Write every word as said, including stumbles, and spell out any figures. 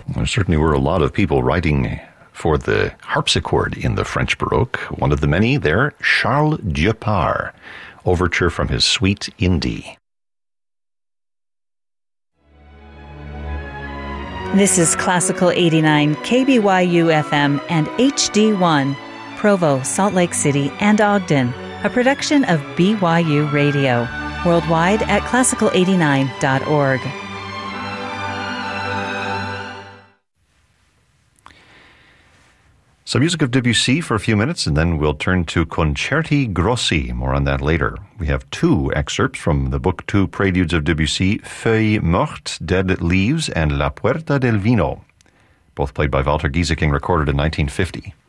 There certainly were a lot of people writing for the harpsichord in the French Baroque. One of the many there, Charles Dieupart, overture from his Suite Indie. This is Classical eighty-nine, K B Y U F M and H D one, Provo, Salt Lake City, and Ogden, a production of B Y U Radio, worldwide at classical eighty-nine dot org. Some music of Debussy for a few minutes, and then we'll turn to Concerti Grossi. More on that later. We have two excerpts from the book Two Preludes of Debussy, Feuilles Mortes, Dead Leaves, and La Puerta del Vino, both played by Walter Gieseking, recorded in nineteen fifty.